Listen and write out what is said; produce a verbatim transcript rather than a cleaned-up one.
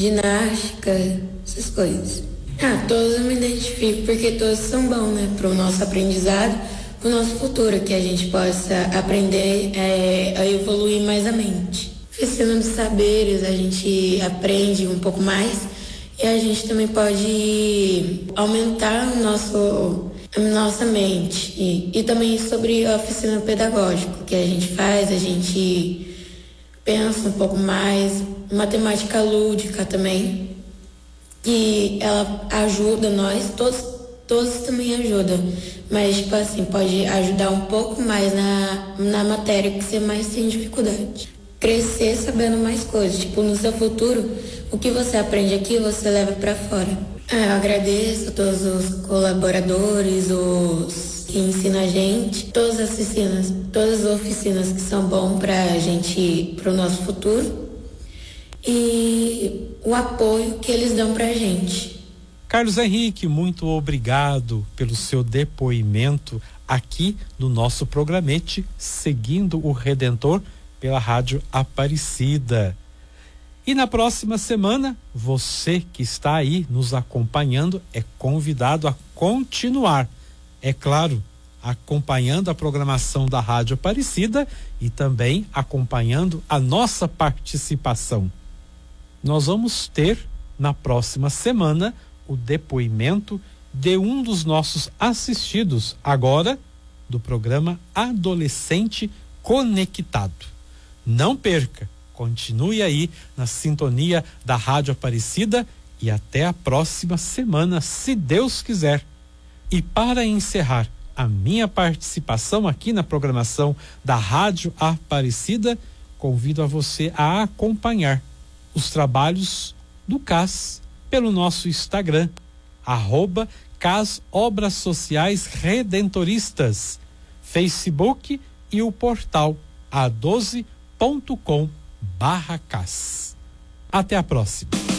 ginástica, essas coisas. Ah, todos eu me identifico porque todos são bons, né, para o nosso aprendizado, para o nosso futuro, que a gente possa aprender é, a evoluir mais a mente. Oficina dos saberes, a gente aprende um pouco mais e a gente também pode aumentar o nosso, a nossa mente. E, e também sobre a oficina pedagógica, que a gente faz, a gente pensa um pouco mais, matemática lúdica também, que ela ajuda nós, todos, todos também ajudam, mas tipo assim, pode ajudar um pouco mais na, na matéria que você mais tem dificuldade. Crescer sabendo mais coisas, tipo, no seu futuro, o que você aprende aqui, você leva para fora. Ah, eu agradeço a todos os colaboradores, os que ensinam a gente, todas as oficinas, todas as oficinas que são bom pra gente, pro nosso futuro, e o apoio que eles dão pra gente. Carlos Henrique, muito obrigado pelo seu depoimento aqui no nosso programete Seguindo o Redentor pela Rádio Aparecida. E na próxima semana, você que está aí nos acompanhando é convidado a continuar, é claro, acompanhando a programação da Rádio Aparecida e também acompanhando a nossa participação. Nós vamos ter na próxima semana o depoimento de um dos nossos assistidos agora do programa Adolescente Conectado. Não perca, continue aí na sintonia da Rádio Aparecida e até a próxima semana, se Deus quiser. E para encerrar a minha participação aqui na programação da Rádio Aparecida, convido a você a acompanhar os trabalhos do C A S pelo nosso Instagram, arroba C A S Obras Sociais Redentoristas, Facebook e o portal a doze ponto com barra C A S. Até a próxima.